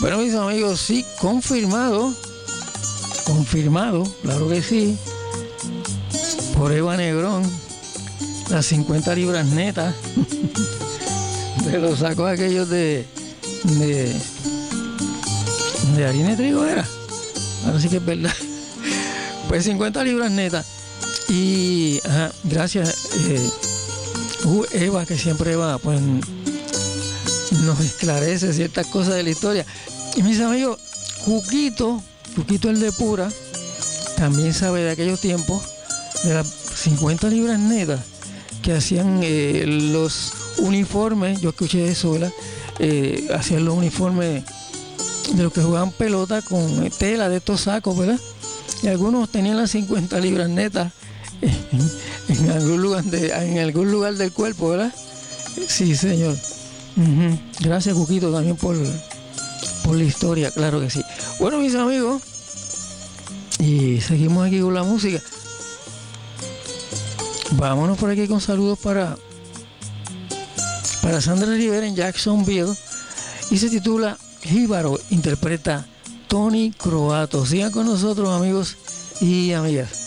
Bueno, mis amigos, sí, confirmado, claro que sí, por Eva Negrón, las 50 libras netas de los sacos aquellos de harina de trigo era. Ahora sí que es verdad. Pues 50 libras netas. Y gracias Eva, que siempre va, pues nos esclarece ciertas cosas de la historia. Y mis amigos, Cuquito el de Pura, también sabe de aquellos tiempos, de las 50 libras netas que hacían los uniformes. Yo escuché eso, ¿verdad? Hacían los uniformes de los que jugaban pelota con tela de estos sacos, ¿verdad? Y algunos tenían las 50 libras netas en algún lugar del cuerpo, ¿verdad? Sí, señor. Gracias, Cuquito, también por la historia, claro que sí. Bueno, mis amigos, y seguimos aquí con la música. Vámonos por aquí con saludos para Sandra Rivera en Jacksonville, y se titula Jíbaro, interpreta Tony Croato. Sigan con nosotros, amigos y amigas.